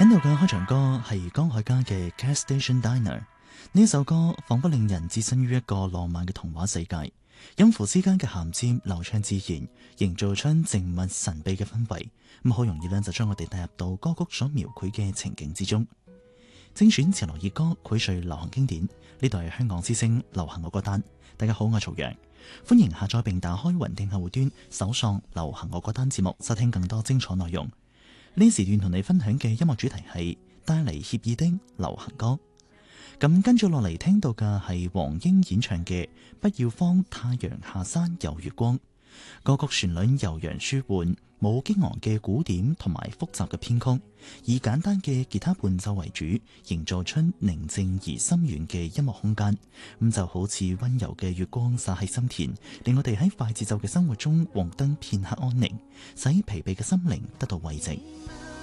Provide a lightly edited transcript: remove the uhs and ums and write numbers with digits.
聽到嘅開場歌係江海嘉嘅《Gas Station Diner》，呢首歌仿佛令人置身於一個浪漫嘅童話世界，音符之間嘅銜接流暢自然，營造出靜謐神秘嘅氛圍，咁好容易呢就將我哋帶入到歌曲所描繪嘅情景之中。精選潮流熱歌，薈萃流行經典，呢度係香港之聲流行我歌單。大家好，我係曹陽，歡迎下載並打開雲聽客戶端，搜索流行我歌單節目，收聽更多精彩內容。呢時段同你分享嘅音樂主題係帶嚟愜意的流行歌。咁跟住落嚟聽到嘅係黃英演唱嘅《不要慌，太陽下山有月光》。歌曲旋律悠揚舒緩，冇激昂嘅鼓點同埋複雜嘅編曲，以簡單嘅吉他伴奏為主，營造出寧靜而深遠嘅音樂空間。咁就好似溫柔嘅月光灑喺心田，令我哋喺快節奏嘅生活中獲得片刻安寧，使疲憊嘅心靈得到慰藉。